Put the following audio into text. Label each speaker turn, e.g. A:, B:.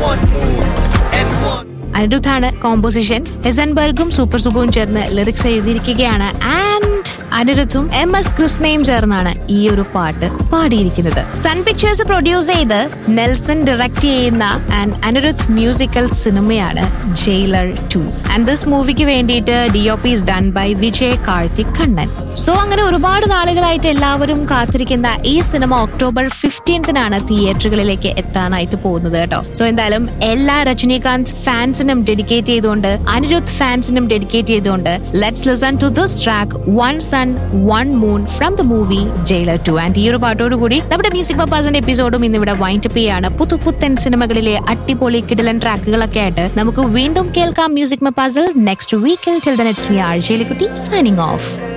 A: അനിരുദ്ധാണ് composition. ഹെസൻബർഗും super സുബുവും ചേർന്ന് lyrics എഴുതിയിരിക്കുകയാണ്. And അനിരുദ്ധും MS കൃഷ്ണയും ചേർന്നാണ് ഈ ഒരു പാട്ട് പാടിയിരിക്കുന്നത്. സൺ പിക്ചേഴ്സ് പ്രൊഡ്യൂസ് ചെയ്ത് നെൽസൺ ഡയറക്ട് ചെയ്യുന്ന ആൻഡ് അനിരുദ്ധ് മ്യൂസിക്കൽ സിനിമയാണ് ജയിലർ 2. ആൻഡ് ദിസ് മൂവിക്ക് വേണ്ടിയിട്ട് DOP is done by Vijay Karthik Kannan. So അങ്ങനെ ഒരുപാട് നാളുകളായിട്ട് എല്ലാവരും കാത്തിരിക്കുന്ന ഈ സിനിമ ഒക്ടോബർ 15 തിയേറ്ററുകളിലേക്ക് എത്താനായിട്ട് പോകുന്നത് കേട്ടോ. സോ എന്തായാലും എല്ലാ രജനീകാന്ത് ഫാൻസിനും ഡെഡിക്കേറ്റ് ചെയ്തുകൊണ്ട്, അനിരുദ്ധ് ഫാൻസിനും ഡെഡിക്കേറ്റ് ചെയ്തുകൊണ്ട്, let's listen to this track one sun one moon from the movie jailer 2. And ഈ ഒരു പാട്ടോടുകൂടി നമ്മുടെ മ്യൂസിക് പപ്പാസിന്റെ എപ്പിസോഡും ഇന്നിവിടെ വൈൻഡ് അപ്പ് ചെയ്യാണ്. പുതുപുത്തൻ സിനിമകളിലെ അടിപൊളി കിടിലൻ ട്രാക്കുകളൊക്കെ ആയിട്ട് നമുക്ക് വീണ്ടും കേൾക്കാം മ്യൂസിക് പപ്പാസിൽ നെക്സ്റ്റ് വീക്കിൽ. Till then it's me RJ Likkutti signing off.